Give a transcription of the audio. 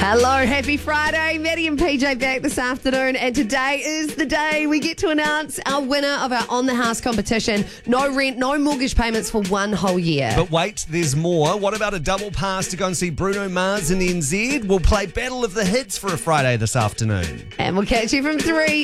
Hello, happy Friday. Maddie and PJ back this afternoon, and today is the day we get to announce our winner of our On the House competition. No rent, no mortgage payments for one whole year. But wait, there's more. What about a double pass to go and see Bruno Mars in the NZ? We'll play Battle of the Hits for a Friday this afternoon. And we'll catch you from 3